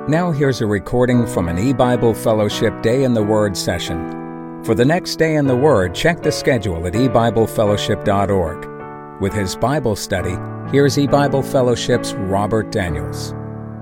Now here's a recording from an eBible Fellowship Day in the Word session. For the next Day in the Word, check the schedule at ebiblefellowship.org. With his Bible study, here's eBible Fellowship's Robert Daniels.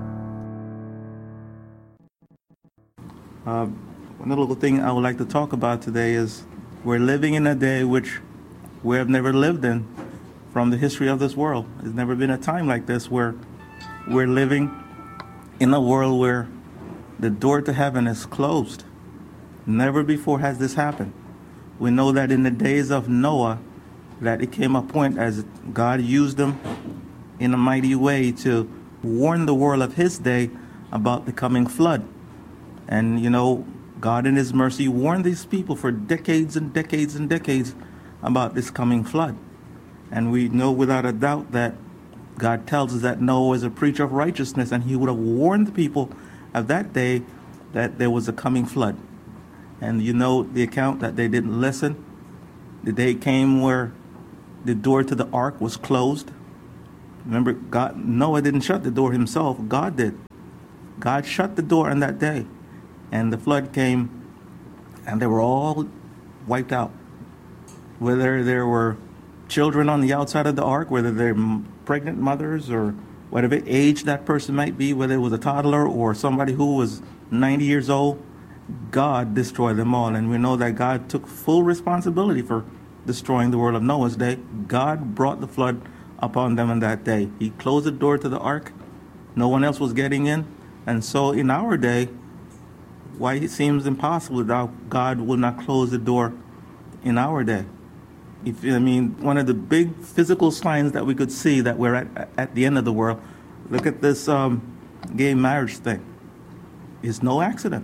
One little thing I would like to talk about today is we're living in a day which we have never lived in from the history of this world. There's never been a time like this where we're living in a world where the door to heaven is closed. Never before has this happened. We know that in the days of Noah, that it came a point as God used them in a mighty way to warn the world of his day about the coming flood. And God in his mercy warned these people for decades and decades and decades about this coming flood. And we know without a doubt that God tells us that Noah was a preacher of righteousness, and he would have warned the people of that day that there was a coming flood. And the account that they didn't listen. The day came where the door to the ark was closed. Remember, Noah didn't shut the door himself. God did. God shut the door on that day. And the flood came, and they were all wiped out. Whether there were children on the outside of the ark, whether they're pregnant mothers or whatever age that person might be, whether it was a toddler or somebody who was 90 years old, God destroyed them all. And we know that God took full responsibility for destroying the world of Noah's day. God brought the flood upon them on that day. He closed the door to the ark. No one else was getting in. And so in our day, why it seems impossible that God will not close the door in our day. One of the big physical signs that we could see that we're at the end of the world, look at this gay marriage thing. It's no accident.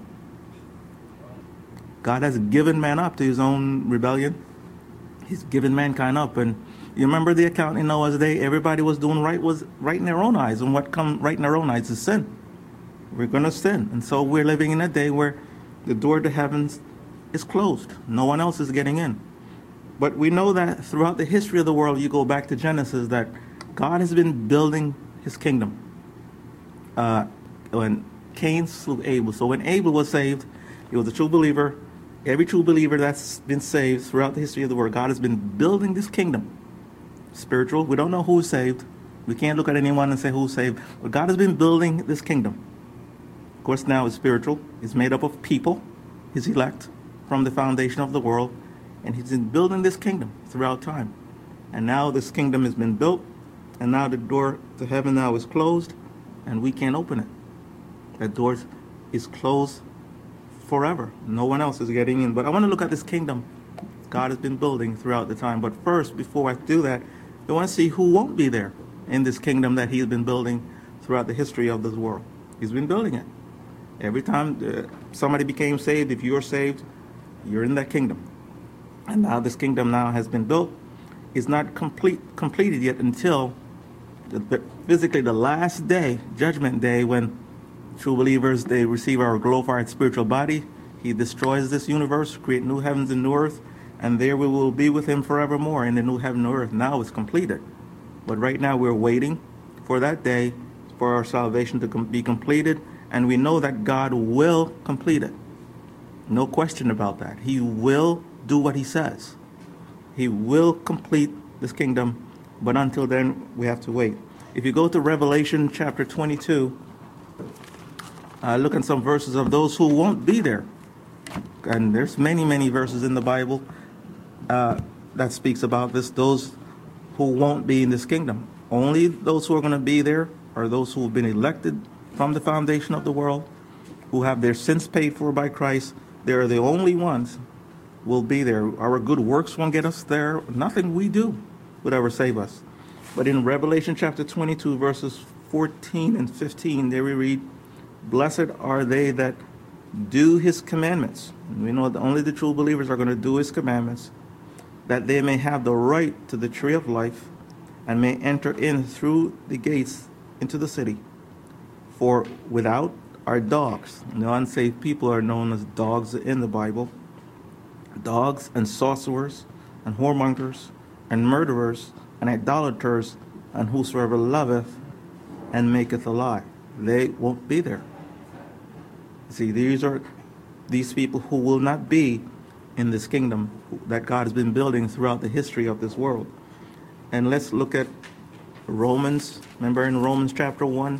God has given man up to his own rebellion. He's given mankind up. And you remember the account in Noah's day, everybody was doing was right in their own eyes. And what come right in their own eyes is sin. We're going to sin. And so we're living in a day where the door to heavens is closed. No one else is getting in. But we know that throughout the history of the world, you go back to Genesis, that God has been building his kingdom. When Cain slew Abel. So when Abel was saved, he was a true believer. Every true believer that's been saved throughout the history of the world, God has been building this kingdom. Spiritual. We don't know who's saved. We can't look at anyone and say who's saved. But God has been building this kingdom. Of course, now it's spiritual. It's made up of people, his elect, from the foundation of the world. And he's been building this kingdom throughout time. And now this kingdom has been built. And now the door to heaven now is closed. And we can't open it. That door is closed forever. No one else is getting in. But I want to look at this kingdom God has been building throughout the time. But first, before I do that, I want to see who won't be there in this kingdom that he's been building throughout the history of this world. He's been building it. Every time somebody became saved, if you're saved, you're in that kingdom. And now this kingdom now has been built. It's not completed yet until physically the last day, judgment day, when true believers, they receive our glorified spiritual body. He destroys this universe, create new heavens and new earth, and there we will be with him forevermore in the new heaven and new earth. Now it's completed. But right now we're waiting for that day for our salvation to be completed, and we know that God will complete it. No question about that. He will do what he says. He will complete this kingdom, but until then, we have to wait. If you go to Revelation chapter 22, look at some verses of those who won't be there. And there's many, many verses in the Bible that speaks about this, those who won't be in this kingdom. Only those who are going to be there are those who have been elected from the foundation of the world, who have their sins paid for by Christ. They're the only ones will be there. Our good works won't get us there. Nothing we do would ever save us. But in Revelation chapter 22, verses 14 and 15, there we read, "Blessed are they that do his commandments." And we know that only the true believers are going to do his commandments, that they may have the right to the tree of life and may enter in through the gates into the city. For without are dogs. The unsaved people are known as dogs in the Bible. Dogs and sorcerers and whoremongers and murderers and idolaters and whosoever loveth and maketh a lie. They won't be there. See, these are these people who will not be in this kingdom that God has been building throughout the history of this world. And let's look at Romans. Remember in Romans chapter 1,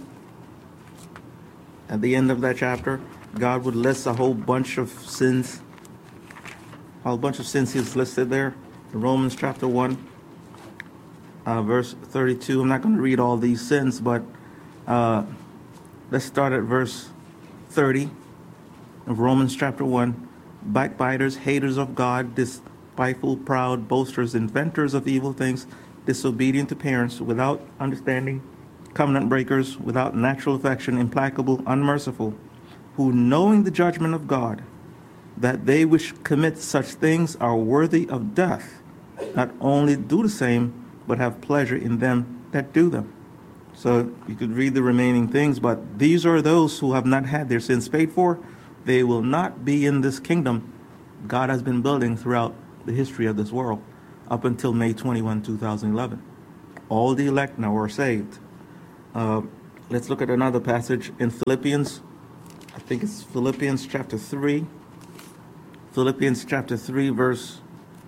at the end of that chapter, God would list a whole bunch of sins. A whole bunch of sins He's listed there. Romans chapter 1, verse 32. I'm not going to read all these sins, but let's start at verse 30 of Romans chapter 1. Backbiters, haters of God, despiteful, proud, boasters, inventors of evil things, disobedient to parents, without understanding, covenant breakers, without natural affection, implacable, unmerciful, who knowing the judgment of God, that they which commit such things are worthy of death, not only do the same, but have pleasure in them that do them. So you could read the remaining things, but these are those who have not had their sins paid for. They will not be in this kingdom God has been building throughout the history of this world up until May 21, 2011. All the elect now are saved. Let's look at another passage in Philippians. I think it's Philippians chapter 3. Philippians chapter 3, verse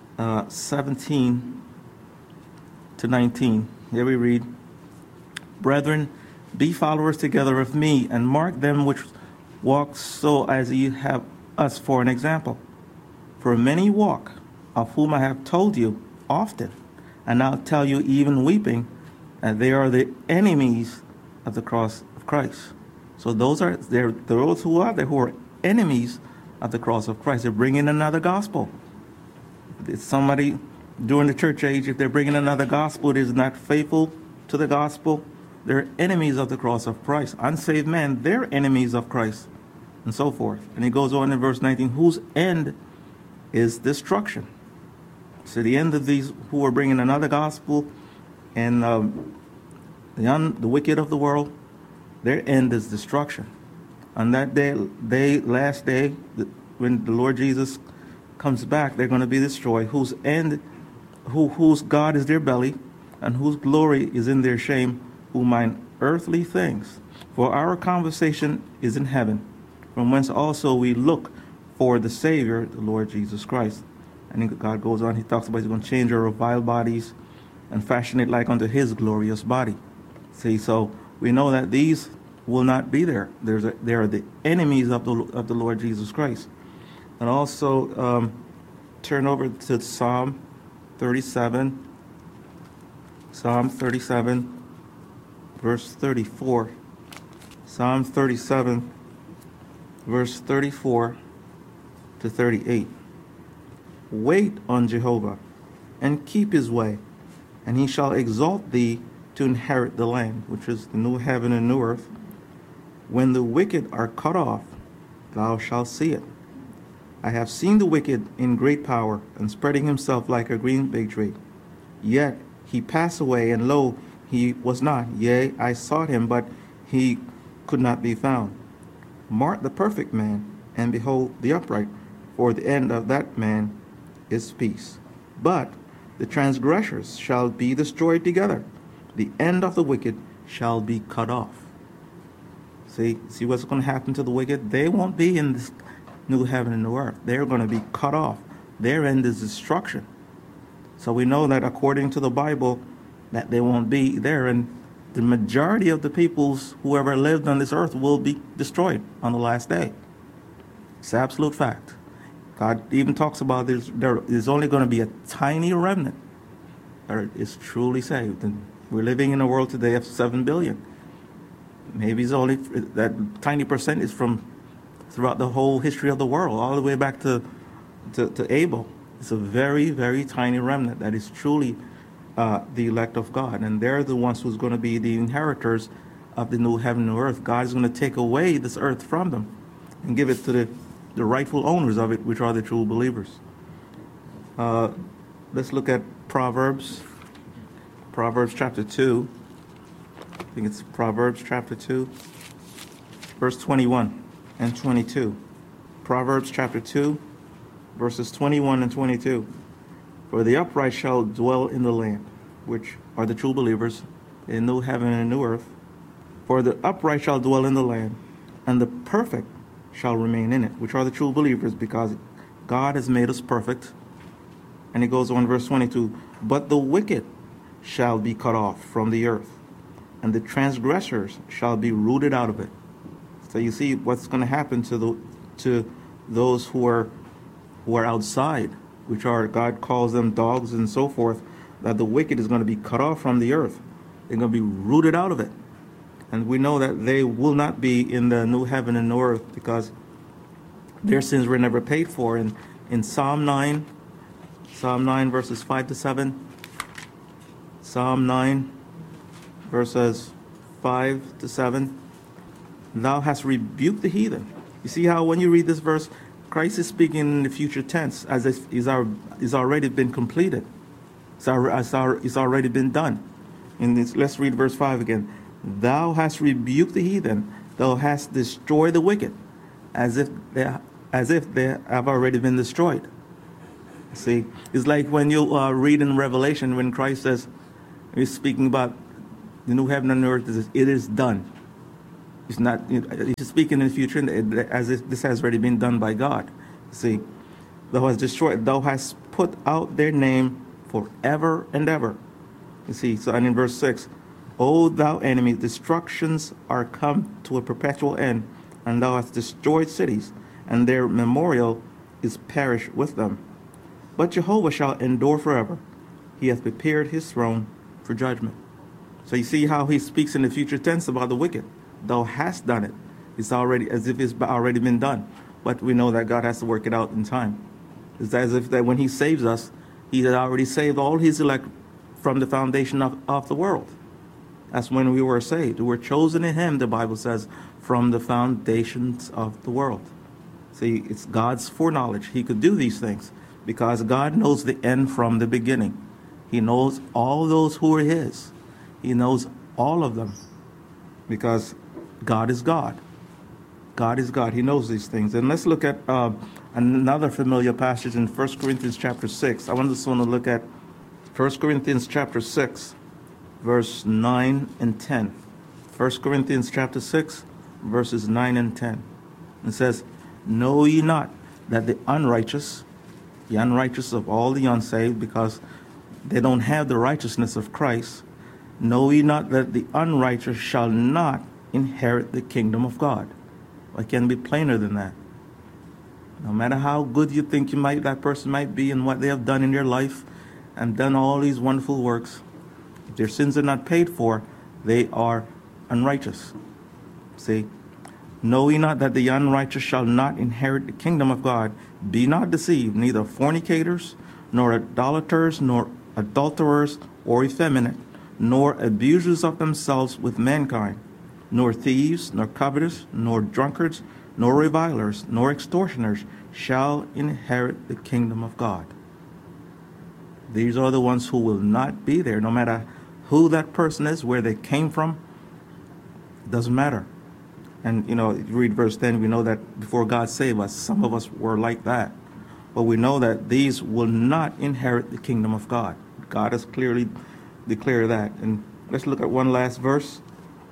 17 to 19. Here we read, Brethren, be followers together of me, and mark them which walk so as ye have us for an example. For many walk, of whom I have told you often, and now tell you even weeping, that they are the enemies of the cross of Christ. So those who are there who are enemies of the cross of Christ. They're bringing another gospel. It's somebody during the church age, if they're bringing another gospel that is not faithful to the gospel, they're enemies of the cross of Christ. Unsaved men, they're enemies of Christ, and so forth. And he goes on in verse 19, whose end is destruction. So the end of these who are bringing another gospel, and the wicked of the world, their end is destruction. On that last day, when the Lord Jesus comes back, they're going to be destroyed, whose God is their belly, and whose glory is in their shame, who mind earthly things. For our conversation is in heaven, from whence also we look for the Savior, the Lord Jesus Christ. And God goes on, he talks about he's going to change our vile bodies and fashion it like unto his glorious body. See, so we know that these will not be there. They are the enemies of the Lord Jesus Christ. And also turn over to Psalm 37. Psalm 37. Verse 34. Psalm 37, verse 34 to 38. Wait on Jehovah, and keep his way, and he shall exalt thee to inherit the land, which is the new heaven and new earth. When the wicked are cut off, thou shalt see it. I have seen the wicked in great power, and spreading himself like a green fig tree. Yet he passed away, and lo, he was not. Yea, I sought him, but he could not be found. Mark the perfect man, and behold the upright, for the end of that man is peace. But the transgressors shall be destroyed together. The end of the wicked shall be cut off. See what's going to happen to the wicked? They won't be in this new heaven and new earth. They're going to be cut off. Their end is destruction. So we know that according to the Bible, that they won't be there, and the majority of the peoples who ever lived on this earth will be destroyed on the last day. It's an absolute fact. God even talks about there is only going to be a tiny remnant that is truly saved. And we're living in a world today of 7 billion. Maybe it's only that tiny percent is from throughout the whole history of the world, all the way back to Abel. It's a very, very tiny remnant that is truly the elect of God, and they're the ones who's going to be the inheritors of the new heaven and new earth. God is going to take away this earth from them and give it to the rightful owners of it, which are the true believers. Let's look at Proverbs chapter 2. I think it's Proverbs chapter 2, verse 21 and 22. Proverbs chapter 2, verses 21 and 22. For the upright shall dwell in the land, which are the true believers, in new heaven and new earth. For the upright shall dwell in the land, and the perfect shall remain in it, which are the true believers, because God has made us perfect. And he goes on, verse 22, but the wicked shall be cut off from the earth, and the transgressors shall be rooted out of it. So you see what's going to happen to those who are outside, which are, God calls them dogs and so forth, that the wicked is going to be cut off from the earth. They're going to be rooted out of it. And we know that they will not be in the new heaven and new earth because their sins were never paid for. And in Psalm 9 verses 5 to 7, Psalm 9 verses 5 to 7, thou hast rebuked the heathen. You see how when you read this verse, Christ is speaking in the future tense as if it's already been completed. It's already been done. Let's read verse 5 again. Thou hast rebuked the heathen, thou hast destroyed the wicked, as if they have already been destroyed. See, it's like when you read in Revelation when Christ says, he's speaking about the new heaven and earth, it is done. It's not, he's speaking in the future as if this has already been done by God. See, thou hast destroyed, thou hast put out their name forever and ever. You see, so and in verse 6, O thou enemy, destructions are come to a perpetual end, and thou hast destroyed cities, and their memorial is perished with them. But Jehovah shall endure forever. He hath prepared his throne for judgment. So you see how he speaks in the future tense about the wicked. Thou hast done it. It's already as if it's already been done. But we know that God has to work it out in time. It's as if that when he saves us, he had already saved all his elect from the foundation of the world. That's when we were saved. We were chosen in him, the Bible says, from the foundations of the world. See, it's God's foreknowledge. He could do these things because God knows the end from the beginning. He knows all those who are his. He knows all of them because God is God. God is God. He knows these things. And let's look at another familiar passage in 1 Corinthians chapter 6. I want to look at 1 Corinthians chapter 6, verse 9 and 10. 1 Corinthians chapter 6, verses 9 and 10. It says, know ye not that the unrighteous of all the unsaved, because they don't have the righteousness of Christ, know ye not that the unrighteous shall not inherit the kingdom of God? It can be plainer than that. No matter how good you think that person might be and what they have done in their life and done all these wonderful works, if their sins are not paid for, they are unrighteous. See, know ye not that the unrighteous shall not inherit the kingdom of God? Be not deceived, neither fornicators, nor idolaters, nor adulterers, or effeminate, nor abusers of themselves with mankind, nor thieves, nor covetous, nor drunkards, nor revilers, nor extortioners shall inherit the kingdom of God. These are the ones who will not be there, no matter who that person is, where they came from. It doesn't matter. And, you read verse 10, we know that before God saved us, some of us were like that. But we know that these will not inherit the kingdom of God. God has clearly declared that. And let's look at one last verse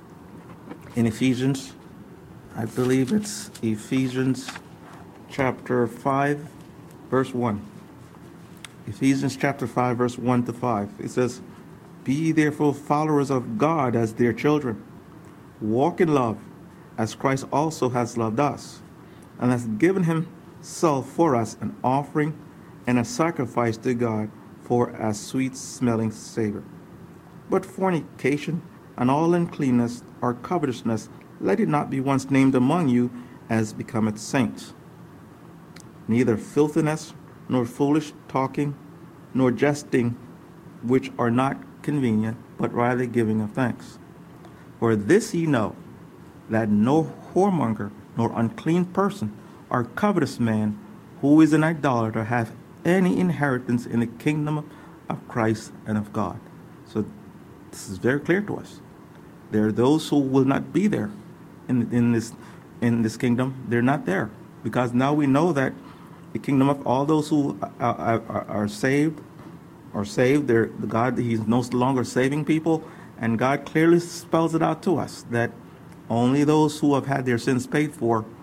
in Ephesians. I believe it's Ephesians chapter 5, verse 1. Ephesians chapter 5, verse 1 to 5. It says, be ye therefore followers of God as dear children. Walk in love, as Christ also has loved us, and has given himself for us an offering and a sacrifice to God for a sweet-smelling savor. But fornication and all uncleanness or covetousness, let it not be once named among you as becometh saints. Neither filthiness, nor foolish talking, nor jesting, which are not convenient, but rather giving of thanks. For this ye know, that no whoremonger, nor unclean person, or covetous man, who is an idolater, hath any inheritance in the kingdom of Christ and of God. So this is very clear to us. There are those who will not be there in this kingdom. They're not there because now we know that the kingdom of all those who are saved are saved. They're God. He's no longer saving people, and God clearly spells it out to us that only those who have had their sins paid for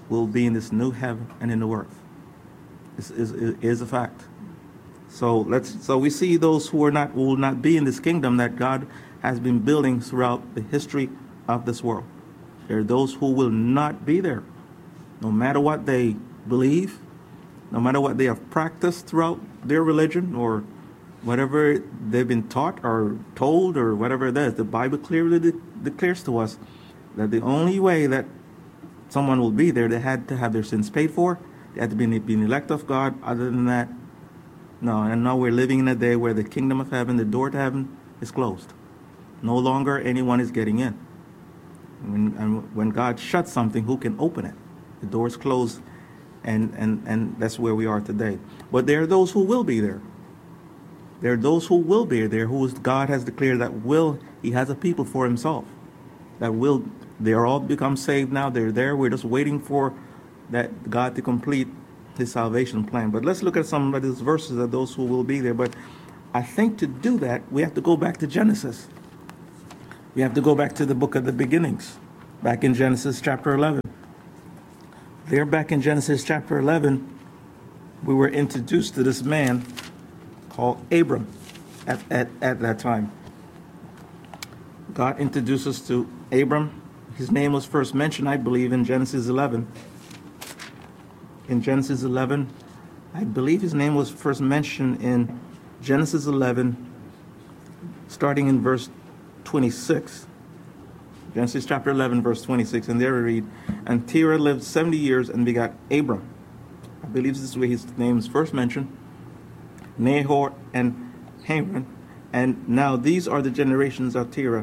will be in this new heaven and in the earth. This is a fact. So we see those who will not be in this kingdom that God has been building throughout the history of this world. There are those who will not be there, no matter what they believe, no matter what they have practiced throughout their religion or whatever they've been taught or told or whatever it is. The Bible clearly declares to us that the only way that someone will be there, they had to have their sins paid for, they had to be an elect of God. Other than that, no. And now we're living in a day where the kingdom of heaven, the door to heaven, is closed. No longer anyone is getting in. And when God shuts something, who can open it? The door is closed, and that's where we are today. But there are those who will be there. There are those who will be there, who God has declared that He has a people for Himself. They are all become saved now. They're there. We're just waiting for that God to complete His salvation plan. But let's look at some of these verses of those who will be there. But I think to do that, we have to go back to Genesis. We have to go back to the book of the beginnings, back in Genesis chapter 11. There, back in Genesis chapter 11, we were introduced to this man called Abram at that time. God introduced us to Abram. His name was first mentioned, I believe, in Genesis 11. In Genesis 11, I believe his name was first mentioned in Genesis 11, starting in verse 26. Genesis chapter 11, verse 26, and there we read, and Terah lived 70 years and begot Abram. I believe this is where his name is first mentioned. Nahor and Haran. And now these are the generations of Terah.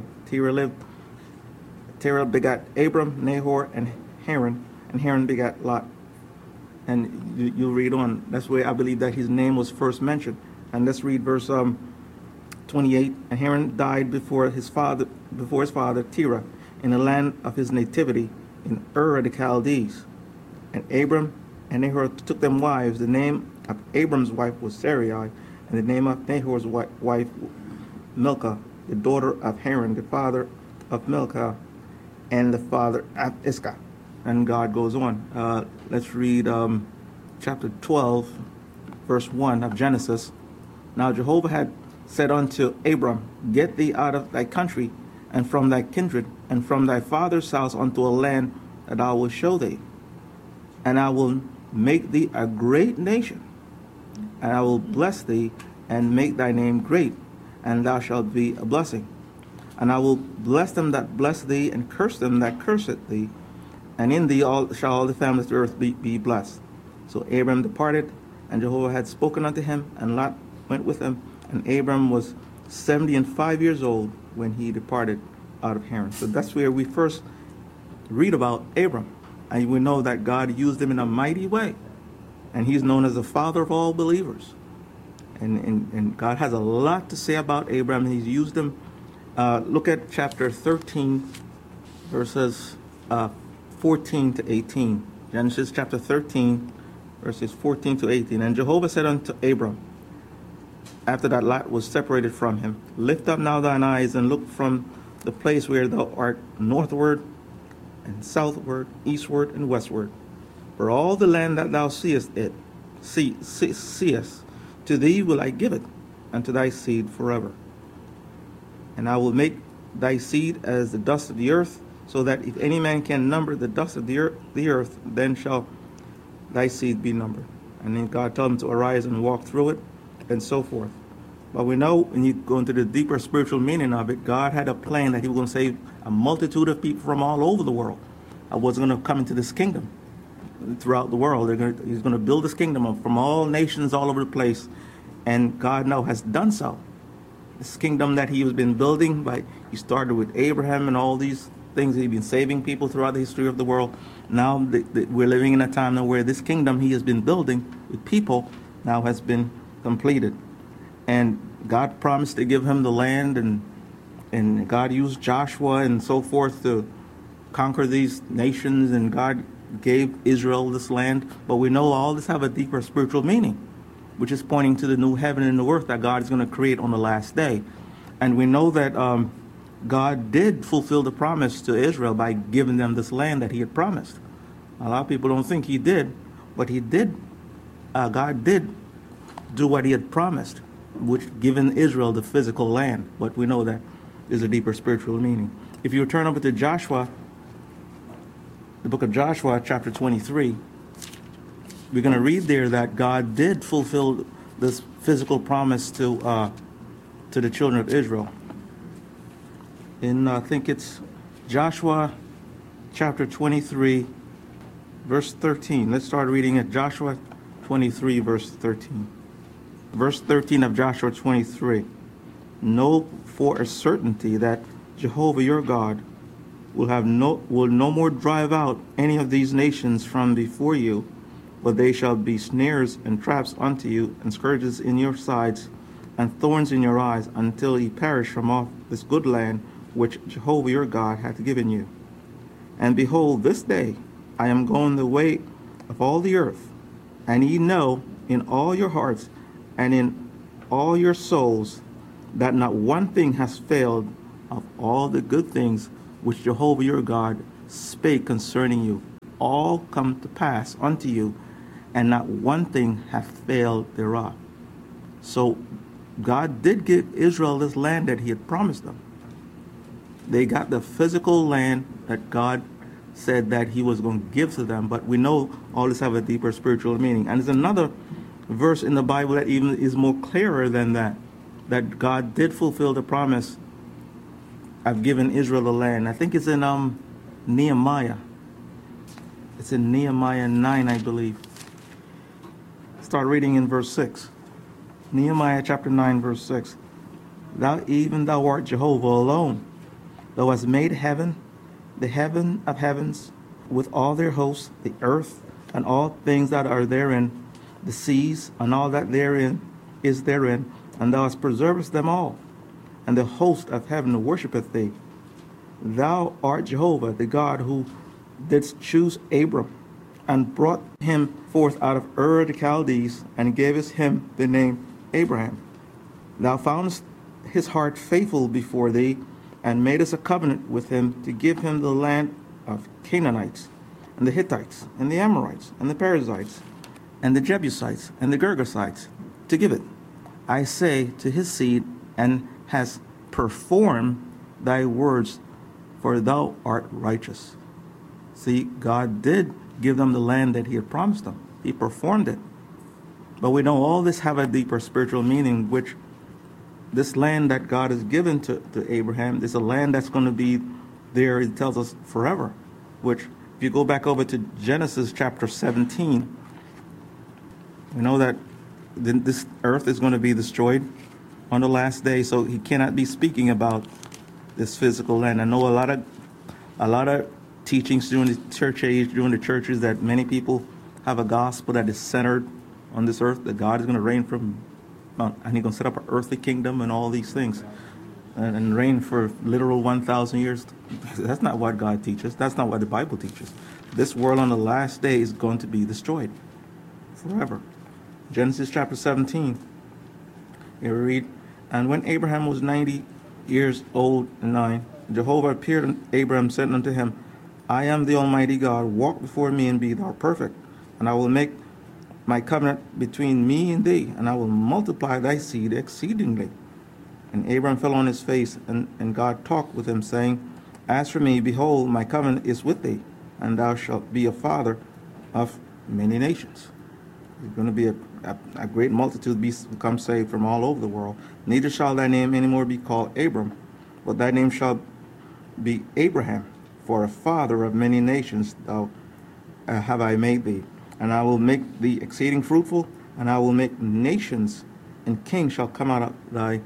Terah begot Abram, Nahor, and Haran begot Lot. And you read on. That's where I believe that his name was first mentioned. And let's read verse 28. And Haran died before his father Terah, in the land of his nativity, in Ur of the Chaldees. And Abram and Nahor took them wives. The name of Abram's wife was Sarai, and the name of Nahor's wife Milcah, the daughter of Haran, the father of Milcah, and the father of Iscah. And God goes on. Let's read chapter 12, verse 1 of Genesis. Now Jehovah had said unto Abram, get thee out of thy country, and from thy kindred, and from thy father's house unto a land that I will show thee. And I will make thee a great nation, and I will bless thee, and make thy name great, and thou shalt be a blessing. And I will bless them that bless thee, and curse them that curseth thee, and in thee shall all the families of the earth be blessed. So Abram departed, and Jehovah had spoken unto him, and Lot went with him. And Abram was 75 years old when he departed out of Haran. So that's where we first read about Abram. And we know that God used him in a mighty way. And he's known as the father of all believers. And God has a lot to say about Abram. He's used him. Look at chapter 13, verses 14 to 18. Genesis chapter 13, verses 14 to 18. And Jehovah said unto Abram, after that Lot was separated from him, lift up now thine eyes and look from the place where thou art northward and southward, eastward and westward. For all the land that thou seest, to thee will I give it, and to thy seed forever. And I will make thy seed as the dust of the earth, so that if any man can number the dust of the earth, then shall thy seed be numbered. And then God told him to arise and walk through it, and so forth. But we know when you go into the deeper spiritual meaning of it, God had a plan that he was going to save a multitude of people from all over the world. I was going to come into this kingdom throughout the world. He's going to build this kingdom from all nations all over the place. And God now has done so. This kingdom that he has been building, he started with Abraham and all these things. He's been saving people throughout the history of the world. Now we're living in a time now where this kingdom he has been building with people now has been completed. And God promised to give him the land, and God used Joshua and so forth to conquer these nations, and God gave Israel this land. But we know all this have a deeper spiritual meaning, which is pointing to the new heaven and the earth that God is going to create on the last day. And we know that God did fulfill the promise to Israel by giving them this land that he had promised. A lot of people don't think he did, but he did. God did do what he had promised, which given Israel the physical land. But we know that there's a deeper spiritual meaning. If you turn over to Joshua, the book of Joshua, chapter 23, we're going to read there that God did fulfill this physical promise to the children of Israel. In I think it's Joshua chapter 23, verse 13. Let's start reading at Joshua 23, verse 13. Verse 13 of Joshua 23. Know for a certainty that Jehovah your God will no more drive out any of these nations from before you, but they shall be snares and traps unto you, and scourges in your sides, and thorns in your eyes, until ye perish from off this good land which Jehovah your God hath given you. And behold, this day I am going the way of all the earth, and ye know in all your hearts and in all your souls that not one thing has failed of all the good things which Jehovah your God spake concerning you. All come to pass unto you, and not one thing hath failed thereof. So God did give Israel this land that he had promised them. They got the physical land that God said that he was going to give to them, but we know all this have a deeper spiritual meaning. And there's another verse in the Bible that even is more clearer than that God did fulfill the promise of giving Israel the land. I think it's in Nehemiah. It's in Nehemiah 9, I believe. Start reading in verse 6. Nehemiah chapter 9, verse 6. Thou art Jehovah alone. Thou hast made heaven, the heaven of heavens, with all their hosts, the earth, and all things that are therein, the seas, and all that therein is therein, and thou hast preserved them all, and the host of heaven worshipeth thee. Thou art Jehovah, the God who didst choose Abram, and brought him forth out of Ur the Chaldees, and gavest him the name Abraham. Thou foundest his heart faithful before thee, and madest a covenant with him to give him the land of Canaanites, and the Hittites, and the Amorites, and the Perizzites, and the Jebusites, and the Girgasites, to give it, I say, to his seed, and has performed thy words, for thou art righteous. See, God did give them the land that he had promised them. He performed it. But we know all this have a deeper spiritual meaning, which this land that God has given to Abraham is a land that's going to be there, it tells us, forever. Which, if you go back over to Genesis chapter 17, we know that this earth is going to be destroyed on the last day, so he cannot be speaking about this physical land. I know a lot of teachings during the church age, during the churches, that many people have a gospel that is centered on this earth, that God is going to reign from, and he's going to set up an earthly kingdom and all these things, and reign for literal 1,000 years. That's not what God teaches. That's not what the Bible teaches. This world on the last day is going to be destroyed forever. Genesis chapter 17, we read, and when Abraham was 90 years old and 9, Jehovah appeared unto Abraham, said unto him, I am the Almighty God, walk before me and be thou perfect, and I will make my covenant between me and thee, and I will multiply thy seed exceedingly. And Abraham fell on his face, and God talked with him, saying, As for me, behold, my covenant is with thee, and thou shalt be a father of many nations. There's going to be a great multitude become saved from all over the world. Neither shall thy name any more be called Abram, but thy name shall be Abraham, for a father of many nations have I made thee. And I will make thee exceeding fruitful, and I will make nations, and kings shall come out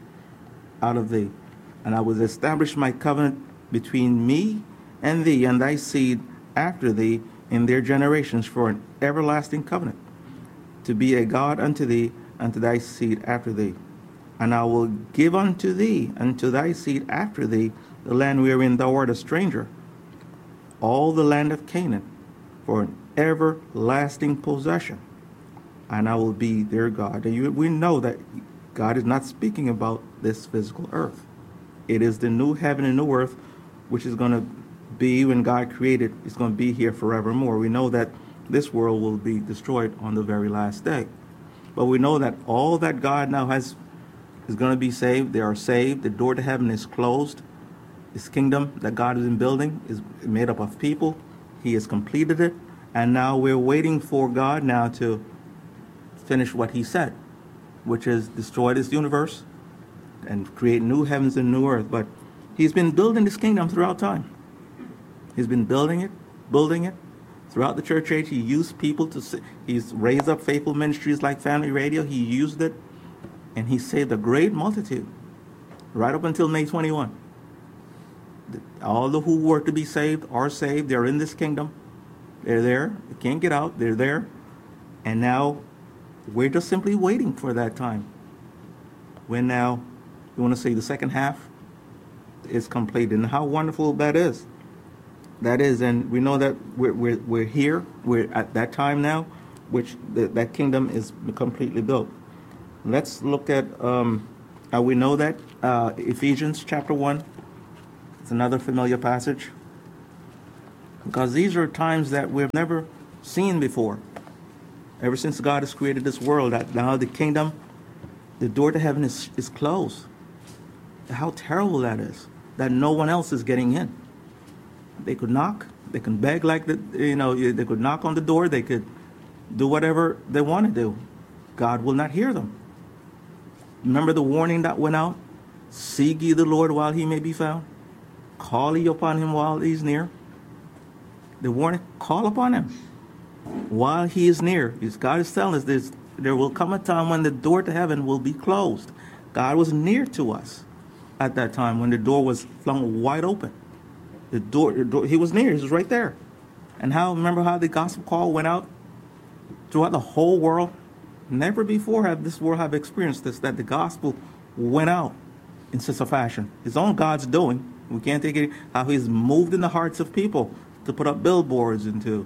of thee. And I will establish my covenant between me and thee and thy seed after thee in their generations for an everlasting covenant, to be a God unto thee and to thy seed after thee. And I will give unto thee and to thy seed after thee the land wherein thou art a stranger, all the land of Canaan, for an everlasting possession, and I will be their God. And we know that God is not speaking about this physical earth. It is the new heaven and new earth, which is going to be when God created, it's going to be here forevermore. We know that this world will be destroyed on the very last day. But we know that all that God now has is going to be saved. They are saved. The door to heaven is closed. This kingdom that God has been building is made up of people. He has completed it. And now we're waiting for God now to finish what he said, which is destroy this universe and create new heavens and new earth. But he's been building this kingdom throughout time. He's been building it. Throughout the church age, he used people he's raised up faithful ministries like Family Radio. He used it, and he saved a great multitude right up until May 21. All the who were to be saved are saved. They're in this kingdom. They're there. They can't get out. They're there. And now we're just simply waiting for that time when now, you want to say the second half is completed. And how wonderful that is. That is, and we know that we're here. We're at that time now, which that kingdom is completely built. Let's look at how we know that. Ephesians chapter 1. It's another familiar passage. Because these are times that we've never seen before. Ever since God has created this world, that now the kingdom, the door to heaven is closed. How terrible that is, that no one else is getting in. They could knock, they can beg they could knock on the door, they could do whatever they want to do. God will not hear them. Remember the warning that went out? Seek ye the Lord while he may be found. Call ye upon him while he's near. The warning, call upon him while he is near. God is telling us there will come a time when the door to heaven will be closed. God was near to us at that time when the door was flung wide open. The door, he was near. He was right there. And remember how the gospel call went out throughout the whole world? Never before have this world have experienced this, that the gospel went out in such a fashion. His own God's doing. We can't take it, how he's moved in the hearts of people to put up billboards and to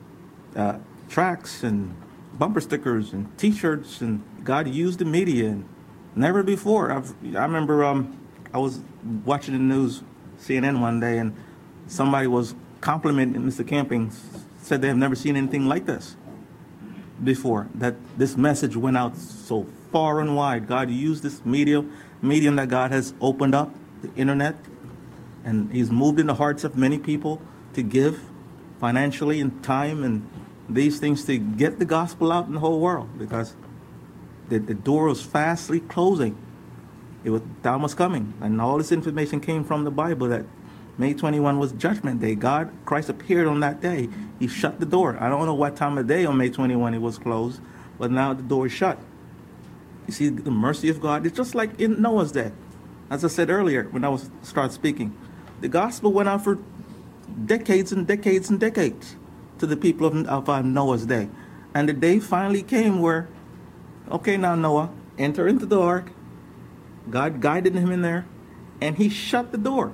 tracts and bumper stickers and T-shirts, and God used the media. And never before. I remember I was watching the news, CNN one day, and somebody was complimenting Mr. Camping, said they have never seen anything like this before, that this message went out so far and wide. God used this medium that God has opened up, the internet, and he's moved in the hearts of many people to give financially and time and these things to get the gospel out in the whole world, because the door was fastly closing. Time was coming, and all this information came from the Bible that May 21 was Judgment Day. Christ appeared on that day. He shut the door. I don't know what time of day on May 21 it was closed, but now the door is shut. You see the mercy of God. It's just like in Noah's day. As I said earlier when I started speaking, the gospel went out for decades and decades and decades to the people of Noah's day. And the day finally came where, okay, now Noah, enter into the ark. God guided him in there, and he shut the door.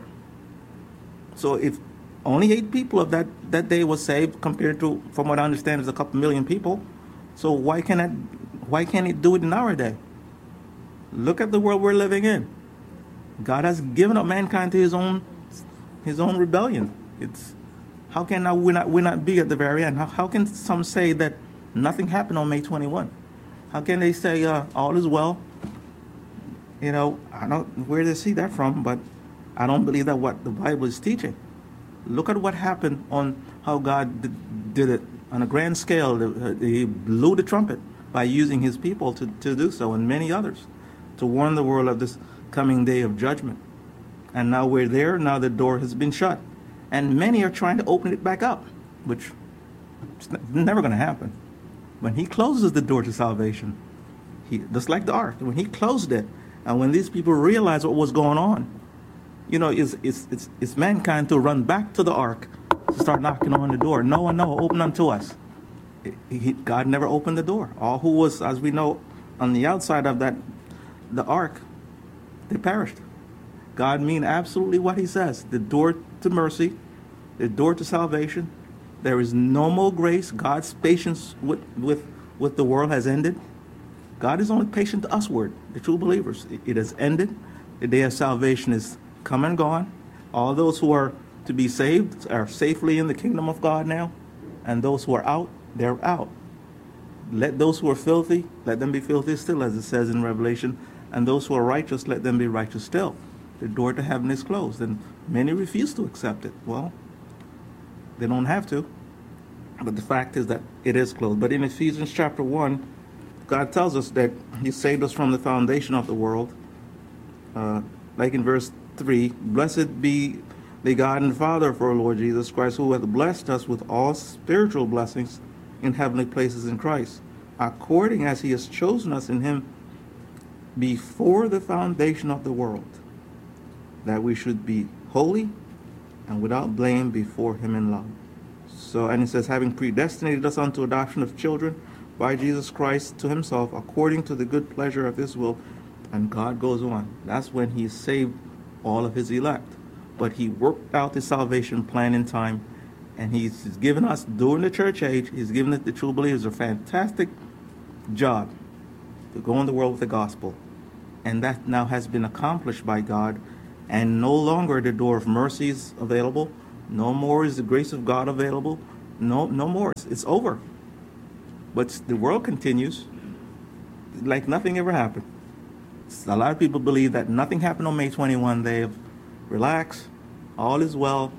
So if only 8 people of that day was saved, compared to, from what I understand, is a couple million people. So why can't it do it in our day? Look at the world we're living in. God has given up mankind to his own rebellion. How can now we not be at the very end? How can some say that nothing happened on May 21? How can they say all is well? I don't where they see that from, but I don't believe that what the Bible is teaching. Look at what happened on how God did it on a grand scale. He blew the trumpet by using his people to do so, and many others, to warn the world of this coming day of judgment. And now we're there. Now the door has been shut, and many are trying to open it back up, which is never going to happen. When he closes the door to salvation, just like the ark, when he closed it, and when these people realized what was going on, it's mankind to run back to the ark to start knocking on the door. No, open unto us. God never opened the door. All who was, as we know, on the outside of the ark, they perished. God means absolutely what he says. The door to mercy, the door to salvation. There is no more grace. God's patience with the world has ended. God is only patient to usward, the true believers. It has ended. The day of salvation is come and gone. All those who are to be saved are safely in the kingdom of God now, and those who are out, they're out. Let those who are filthy, let them be filthy still, as it says in Revelation, and those who are righteous, let them be righteous still. The door to heaven is closed, and many refuse to accept it. Well, they don't have to, but the fact is that it is closed. But in Ephesians chapter 1, God tells us that he saved us from the foundation of the world. Like in verse 3, blessed be the God and Father of our Lord Jesus Christ, who hath blessed us with all spiritual blessings in heavenly places in Christ, according as he has chosen us in him before the foundation of the world, that we should be holy and without blame before him in love. So, and it says, having predestinated us unto adoption of children by Jesus Christ to himself, according to the good pleasure of his will. And God goes on. That's when he saved all of his elect. But he worked out his salvation plan in time, and he's given us, during the church age, he's given the true believers a fantastic job to go in the world with the gospel. And that now has been accomplished by God, and no longer the door of mercy is available. No more is the grace of God available. No more. It's over. But the world continues like nothing ever happened. A lot of people believe that nothing happened on May 21. They have relaxed. All is well.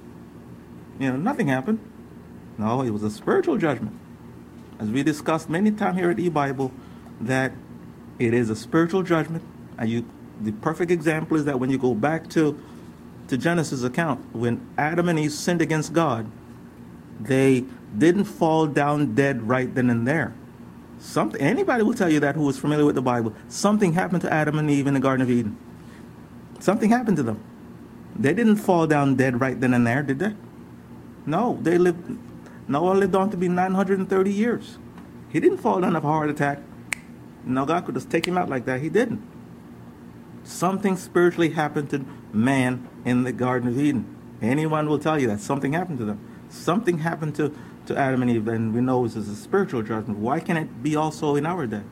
Nothing happened. No, it was a spiritual judgment. As we discussed many times here at eBible, that it is a spiritual judgment. And the perfect example is that when you go back to Genesis account, when Adam and Eve sinned against God, they didn't fall down dead right then and there. Anybody will tell you that who is familiar with the Bible. Something happened to Adam and Eve in the Garden of Eden. Something happened to them. They didn't fall down dead right then and there, did they? No, Noah lived on to be 930 years. He didn't fall down of a heart attack. No, God could just take him out like that. He didn't. Something spiritually happened to man in the Garden of Eden. Anyone will tell you that something happened to them. Something happened to Adam and Eve, and we know this is a spiritual judgment. Why can't it be also in our day?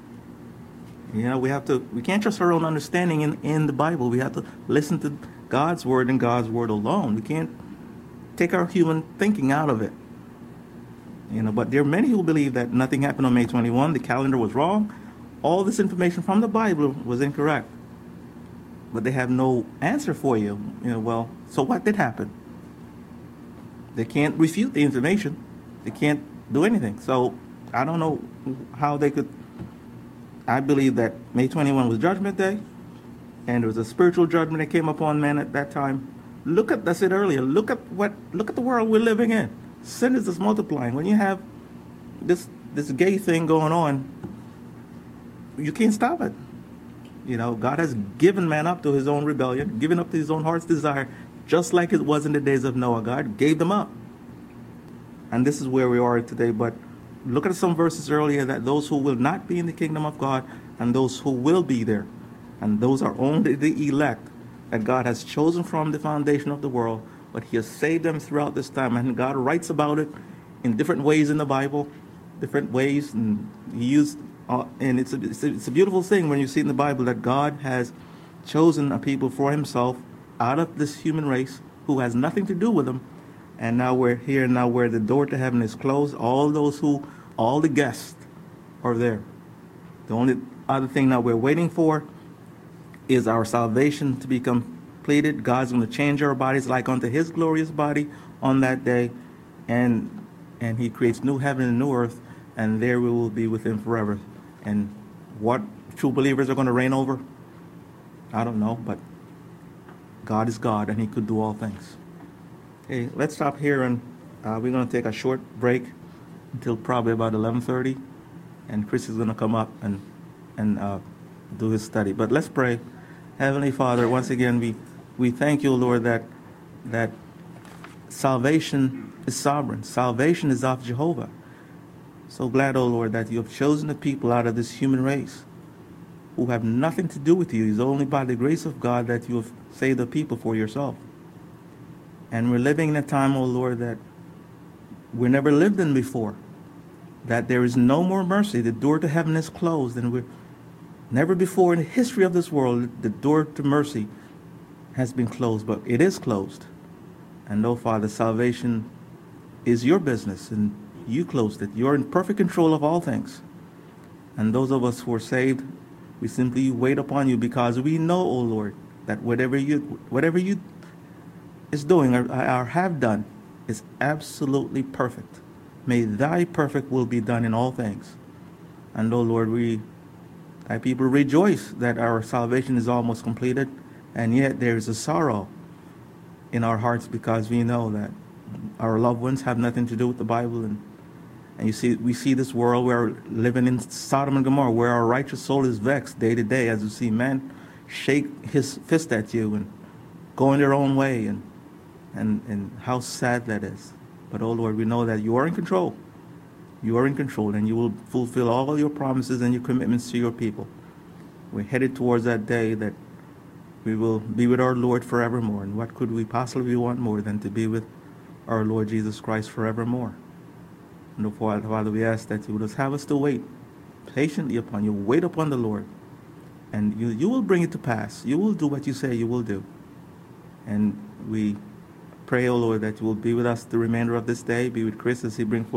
We can't trust our own understanding in the Bible. We have to listen to God's word and God's word alone. We can't take our human thinking out of it. But there are many who believe that nothing happened on May 21. The calendar was wrong. All this information from the Bible was incorrect. But they have no answer for you. Well, so what did happen? They can't refute the information. They can't do anything. So I don't know how they could. I believe that May 21 was Judgment Day, and there was a spiritual judgment that came upon man at that time. I said earlier, look at the world we're living in. Sin is just multiplying. When you have this gay thing going on, you can't stop it. God has given man up to his own rebellion, given up to his own heart's desire, just like it was in the days of Noah. God gave them up. And this is where we are today. But look at some verses earlier, that those who will not be in the kingdom of God and those who will be there. And those are only the elect that God has chosen from the foundation of the world. But he has saved them throughout this time. And God writes about it in different ways in the Bible, different ways. And he used, and it's a beautiful thing when you see in the Bible that God has chosen a people for himself out of this human race who has nothing to do with them. And now we're here, now where the door to heaven is closed. All the guests are there. The only other thing now we're waiting for is our salvation to be completed. God's going to change our bodies like unto his glorious body on that day. And he creates new heaven and new earth, and there we will be with him forever. And what true believers are going to reign over, I don't know, but God is God, and he could do all things. Okay, let's stop here, and we're going to take a short break until probably about 11:30, and Chris is going to come up and do his study. But let's pray. Heavenly Father, once again, we thank you, Lord, that salvation is sovereign. Salvation is of Jehovah. So glad, oh Lord, that you have chosen the people out of this human race who have nothing to do with you. It's only by the grace of God that you have saved the people for yourself. And we're living in a time, oh Lord, that we never lived in before. That there is no more mercy. The door to heaven is closed, and we're never before in the history of this world, the door to mercy has been closed, but it is closed. And oh, Father, salvation is your business, and you closed it. You're in perfect control of all things. And those of us who are saved, we simply wait upon you because we know, O Lord, that whatever you is doing or have done is absolutely perfect. May thy perfect will be done in all things. And O Lord, thy people rejoice that our salvation is almost completed, and yet there is a sorrow in our hearts because we know that our loved ones have nothing to do with the Bible. And you see, we see this world where we're living in Sodom and Gomorrah, where our righteous soul is vexed day to day as we see men shake his fist at you and go in their own way, and how sad that is. But, oh Lord, we know that you are in control. You are in control, and you will fulfill all your promises and your commitments to your people. We're headed towards that day that we will be with our Lord forevermore. And what could we possibly want more than to be with our Lord Jesus Christ forevermore? And Father, we ask that you will just have us to wait patiently upon you. Wait upon the Lord. And you will bring it to pass. You will do what you say you will do. And we pray, O Lord, that you will be with us the remainder of this day. Be with Chris as he brings forth